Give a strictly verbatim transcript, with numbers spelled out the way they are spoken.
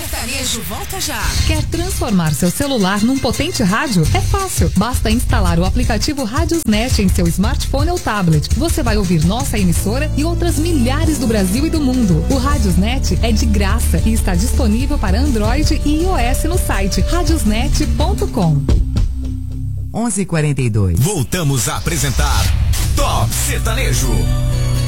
Sertanejo volta já. Quer transformar seu celular num potente rádio? É fácil. Basta instalar o aplicativo Radiosnet em seu smartphone ou tablet. Você vai ouvir nossa emissora e outras milhares do Brasil e do mundo. O Radiosnet é de graça e está disponível para Android e iOS no site radiosnet ponto com. onze e quarenta e dois. Voltamos a apresentar Top Sertanejo.